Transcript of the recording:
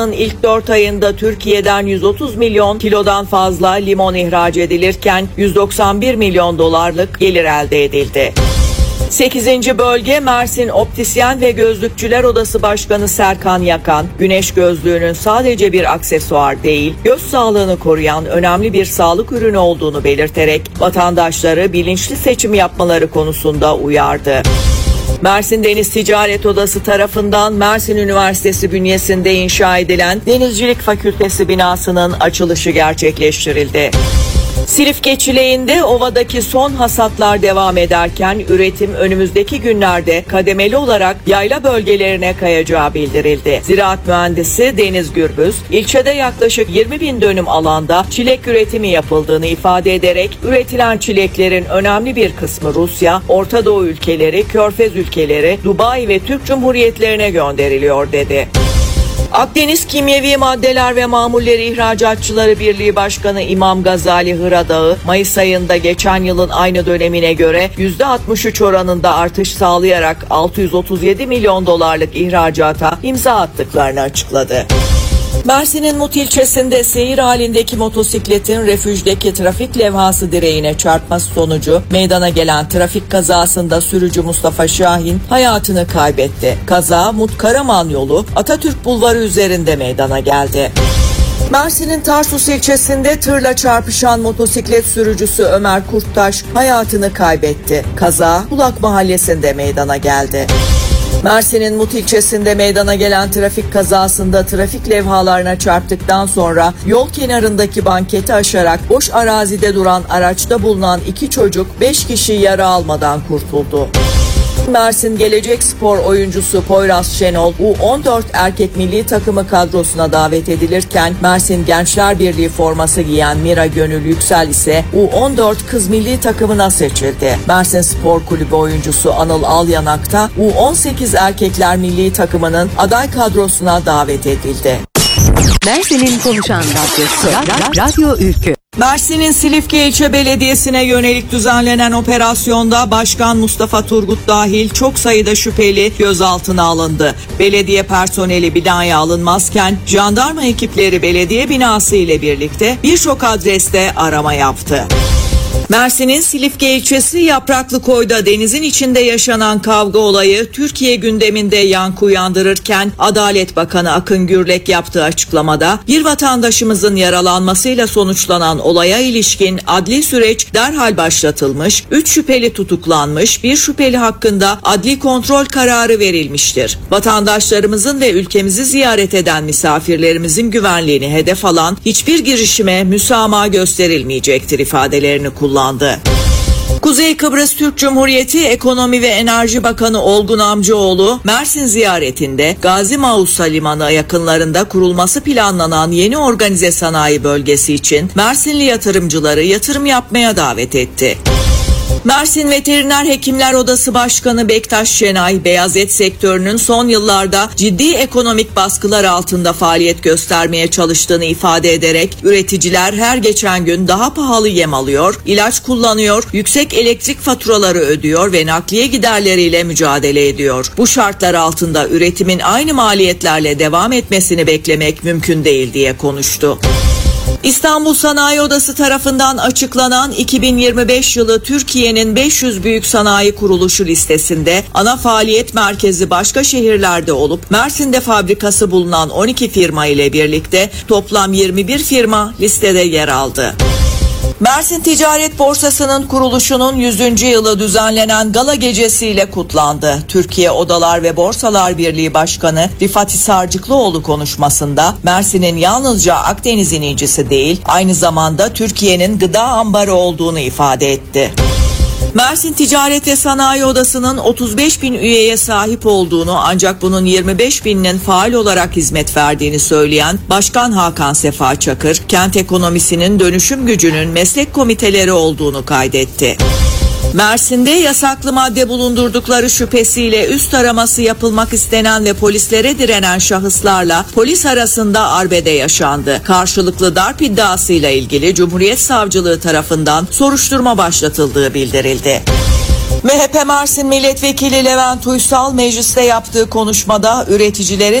İlk 4 ayında Türkiye'den 130 milyon kilodan fazla limon ihraç edilirken 191 milyon dolarlık gelir elde edildi. 8. bölge Mersin Optisyen ve Gözlükçüler Odası Başkanı Serkan Yakan, güneş gözlüğünün sadece bir aksesuar değil, göz sağlığını koruyan önemli bir sağlık ürünü olduğunu belirterek vatandaşları bilinçli seçim yapmaları konusunda uyardı. Mersin Deniz Ticaret Odası tarafından Mersin Üniversitesi bünyesinde inşa edilen Denizcilik Fakültesi binasının açılışı gerçekleştirildi. Silifke çileğinde ovadaki son hasatlar devam ederken üretim önümüzdeki günlerde kademeli olarak yayla bölgelerine kayacağı bildirildi. Ziraat mühendisi Deniz Gürbüz, ilçede yaklaşık 20 bin dönüm alanda çilek üretimi yapıldığını ifade ederek üretilen çileklerin önemli bir kısmı Rusya, Orta Doğu ülkeleri, Körfez ülkeleri, Dubai ve Türk Cumhuriyetlerine gönderiliyor dedi. Akdeniz Kimyevi Maddeler ve Mamulleri İhracatçıları Birliği Başkanı İmam Gazali Hıradağ'ı Mayıs ayında geçen yılın aynı dönemine göre %63 oranında artış sağlayarak 637 milyon dolarlık ihracata imza attıklarını açıkladı. Mersin'in Mut ilçesinde seyir halindeki motosikletin refüjdeki trafik levhası direğine çarpması sonucu meydana gelen trafik kazasında sürücü Mustafa Şahin hayatını kaybetti. Kaza Mut Karaman yolu Atatürk Bulvarı üzerinde meydana geldi. Mersin'in Tarsus ilçesinde tırla çarpışan motosiklet sürücüsü Ömer Kurttaş hayatını kaybetti. Kaza Bulak Mahallesi'nde meydana geldi. Mersin'in Mut ilçesinde meydana gelen trafik kazasında trafik levhalarına çarptıktan sonra yol kenarındaki banketi aşarak boş arazide duran araçta bulunan 2 çocuk 5 kişi yara almadan kurtuldu. Mersin Gelecekspor oyuncusu Poyraz Şenol U14 erkek milli takımı kadrosuna davet edilirken Mersin Gençler Birliği forması giyen Mira Gönül Yüksel ise U14 kız milli takımına seçildi. Mersin Spor Kulübü oyuncusu Anıl Alyanak da U18 erkekler milli takımının aday kadrosuna davet edildi. Mersin'in konuşan radyosu Radyo Ülkü. Mersin'in Silifke İlçe Belediyesi'ne yönelik düzenlenen operasyonda Başkan Mustafa Turgut dahil çok sayıda şüpheli gözaltına alındı. Belediye personeli binaya alınmazken jandarma ekipleri belediye binası ile birlikte birçok adreste arama yaptı. Mersin'in Silifke ilçesi Yapraklıkoy'da denizin içinde yaşanan kavga olayı Türkiye gündeminde yankı uyandırırken Adalet Bakanı Akın Gürlek yaptığı açıklamada bir vatandaşımızın yaralanmasıyla sonuçlanan olaya ilişkin adli süreç derhal başlatılmış, 3 şüpheli tutuklanmış, 1 şüpheli hakkında adli kontrol kararı verilmiştir. Vatandaşlarımızın ve ülkemizi ziyaret eden misafirlerimizin güvenliğini hedef alan hiçbir girişime müsamaha gösterilmeyecektir ifadelerini kullandı. Kuzey Kıbrıs Türk Cumhuriyeti Ekonomi ve Enerji Bakanı Olgun Amcaoğlu, Mersin ziyaretinde Gazi Mausa Limanı yakınlarında kurulması planlanan yeni organize sanayi bölgesi için Mersinli yatırımcıları yatırım yapmaya davet etti. Mersin Veteriner Hekimler Odası Başkanı Bektaş Şenay, beyaz et sektörünün son yıllarda ciddi ekonomik baskılar altında faaliyet göstermeye çalıştığını ifade ederek üreticiler her geçen gün daha pahalı yem alıyor, ilaç kullanıyor, yüksek elektrik faturaları ödüyor ve nakliye giderleriyle mücadele ediyor. Bu şartlar altında üretimin aynı maliyetlerle devam etmesini beklemek mümkün değil diye konuştu. İstanbul Sanayi Odası tarafından açıklanan 2025 yılı Türkiye'nin 500 büyük sanayi kuruluşu listesinde ana faaliyet merkezi başka şehirlerde olup Mersin'de fabrikası bulunan 12 firma ile birlikte toplam 21 firma listede yer aldı. Mersin Ticaret Borsası'nın kuruluşunun 100. yılı düzenlenen gala gecesiyle kutlandı. Türkiye Odalar ve Borsalar Birliği Başkanı Rifat Hisarcıklıoğlu konuşmasında Mersin'in yalnızca Akdeniz incisi değil, aynı zamanda Türkiye'nin gıda ambarı olduğunu ifade etti. Mersin Ticaret ve Sanayi Odası'nın 35 bin üyeye sahip olduğunu ancak bunun 25 bininin faal olarak hizmet verdiğini söyleyen Başkan Hakan Sefa Çakır, kent ekonomisinin dönüşüm gücünün meslek komiteleri olduğunu kaydetti. Mersin'de yasaklı madde bulundurdukları şüphesiyle üst araması yapılmak istenen ve polislere direnen şahıslarla polis arasında arbede yaşandı. Karşılıklı darp iddiasıyla ilgili Cumhuriyet Savcılığı tarafından soruşturma başlatıldığı bildirildi. MHP Mersin Milletvekili Levent Uysal mecliste yaptığı konuşmada üreticilerin